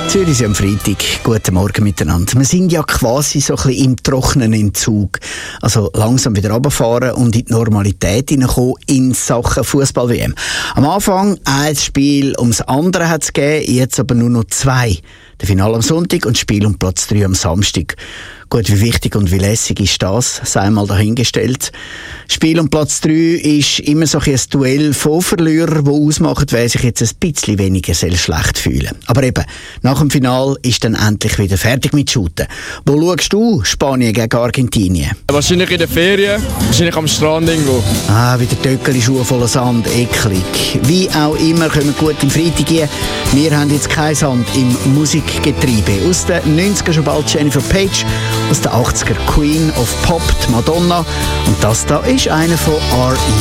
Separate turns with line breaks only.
Zürich am Freitag. Guten Morgen miteinander. Wir sind ja quasi so ein bisschen im trockenen Entzug. Also langsam wieder runterfahren und in die Normalität hineinkommen in Sachen Fußball-WM. Am Anfang ein Spiel ums andere hat es gegeben, jetzt aber nur noch 2. Der Finale am Sonntag und das Spiel um Platz 3 am Samstag. Gut, wie wichtig und wie lässig ist das? Sei mal dahingestellt. Spiel um Platz 3 ist immer so ein Duell von Verlierern, das ausmacht, wer sich jetzt ein bisschen weniger schlecht fühlen. Aber eben, nach dem Finale ist dann endlich wieder fertig mit Shooten. Wo schaust du Spanien gegen Argentinien?
Wahrscheinlich in den Ferien, wahrscheinlich am Strand irgendwo.
Wieder Töckeli-Schuhe voller Sand, eklig. Wie auch immer, können wir gut im Freitag gehen. Wir haben jetzt keinen Sand im Musikgetriebe. Aus den 90er schon bald Jennifer Page, aus den 80er Queen of Pop, die Madonna. Und das da ist einer von R.E.M.